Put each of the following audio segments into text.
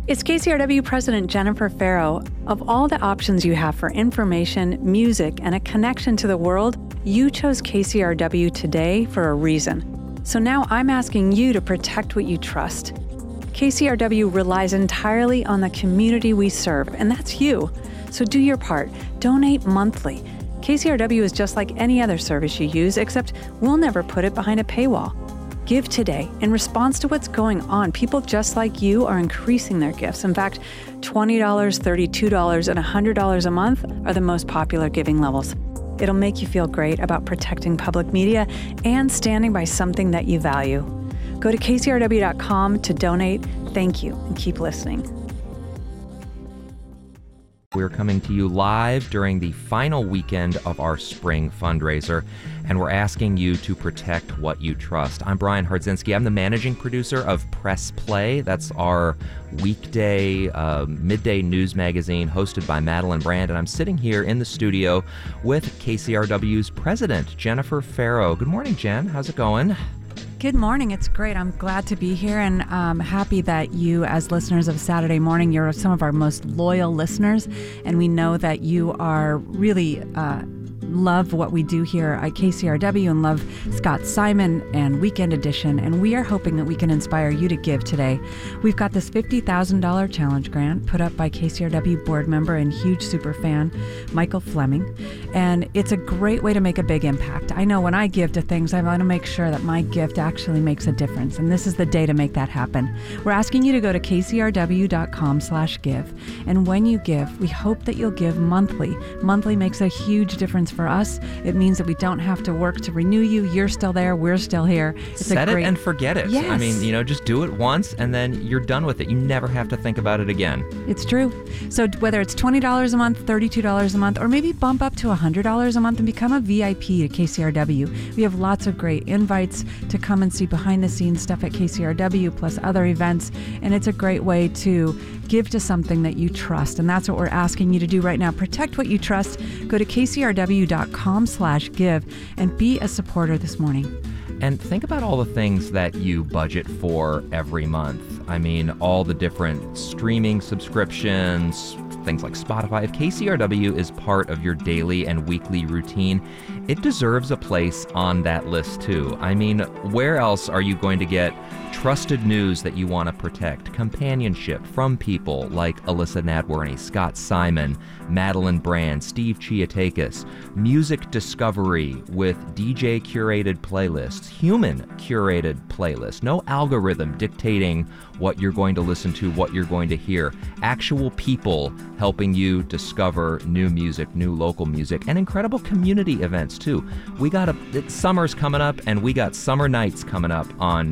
It's KCRW President Jennifer Farrow. Of all the options you have for information, music, and a connection to the world, you chose KCRW today for a reason. So now I'm asking you to protect what you trust. KCRW relies entirely on the community we serve, and that's you. So do your part. Donate monthly. KCRW is just like any other service you use, except we'll never put it behind a paywall. Give today. In response to what's going on, people just like you are increasing their gifts. In fact, $20, $32, and $100 a month are the most popular giving levels. It'll make you feel great about protecting public media and standing by something that you value. Go to kcrw.com to donate. Thank you, and keep listening. We're coming to you live during the final weekend of our spring fundraiser, and we're asking you to protect what you trust. I'm Brian Hardzinski. I'm the managing producer of Press Play. That's our weekday, midday news magazine hosted by Madeline Brand, and I'm sitting here in the studio with KCRW's president, Jennifer Farrow. Good morning, Jen. How's it going? Good morning. It's great. I'm glad to be here and happy that you, as listeners of Saturday Morning, you're some of our most loyal listeners, and we know that you are really love what we do here at KCRW and love Scott Simon and Weekend Edition, and we are hoping that we can inspire you to give today. We've got this $50,000 challenge grant put up by KCRW board member and huge super fan Michael Fleming, and it's a great way to make a big impact. I know when I give to things, I want to make sure that my gift actually makes a difference, and this is the day to make that happen. We're asking you to go to kcrw.com/give, and when you give, we hope that you'll give monthly. Monthly makes a huge difference for us. It means that we don't have to work to renew you. You're still there. We're still here. Set it and forget it. Yes. I mean, just do it once and then you're done with it. You never have to think about it again. It's true. So whether it's $20 a month, $32 a month, or maybe bump up to $100 a month and become a VIP at KCRW. We have lots of great invites to come and see behind the scenes stuff at KCRW plus other events. And it's a great way to give to something that you trust. And that's what we're asking you to do right now. Protect what you trust. Go to kcrw.com/give and be a supporter this morning. And think about all the things that you budget for every month. I mean, all the different streaming subscriptions, things like Spotify. If KCRW is part of your daily and weekly routine, it deserves a place on that list too. I mean, where else are you going to get trusted news that you want to protect? Companionship from people like Alyssa Nadworny, Scott Simon, Madeline Brand, Steve Chiatakis, music discovery with DJ curated playlists, human curated playlists, no algorithm dictating what you're going to listen to, what you're going to hear, actual people helping you discover new music, new local music, and incredible community events too. Summer's coming up, and we got summer nights coming up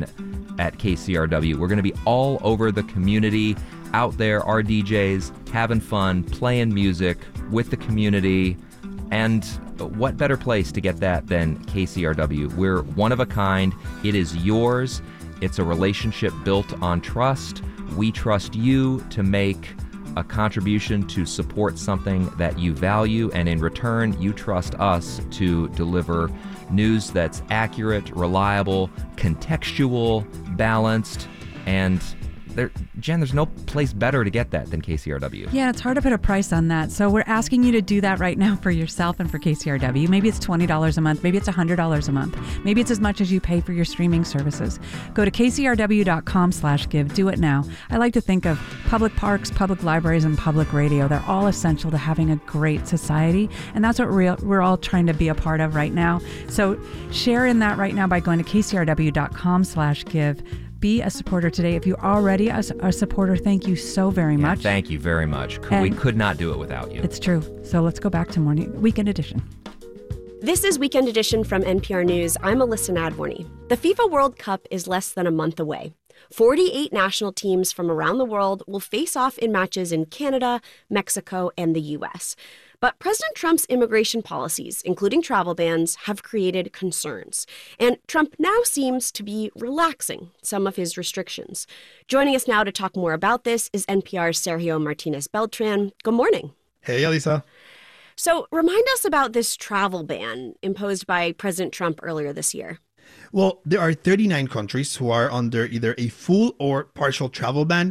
at KCRW. We're going to be all over the community, out there, our DJs, having fun, playing music with the community. And what better place to get that than KCRW? We're one of a kind. It is yours. It's a relationship built on trust. We trust you to make a contribution to support something that you value, and in return, you trust us to deliver news that's accurate, reliable, contextual, balanced, and Jen, there's no place better to get that than KCRW. Yeah, it's hard to put a price on that. So we're asking you to do that right now for yourself and for KCRW. Maybe it's $20 a month. Maybe it's $100 a month. Maybe it's as much as you pay for your streaming services. Go to kcrw.com/give. Do it now. I like to think of public parks, public libraries, and public radio. They're all essential to having a great society. And that's what we're all trying to be a part of right now. So share in that right now by going to kcrw.com/give. Be a supporter today. If you're already a supporter, thank you so very much. Thank you very much. We could not do it without you. It's true. So let's go back to Weekend Edition. This is Weekend Edition from NPR News. I'm Alyssa Nadworny. The FIFA World Cup is less than a month away. 48 national teams from around the world will face off in matches in Canada, Mexico, and the U.S. But President Trump's immigration policies, including travel bans, have created concerns. And Trump now seems to be relaxing some of his restrictions. Joining us now to talk more about this is NPR's Sergio Martinez Beltran. Good morning. Hey, Alyssa. So remind us about this travel ban imposed by President Trump earlier this year. Well, there are 39 countries who are under either a full or partial travel ban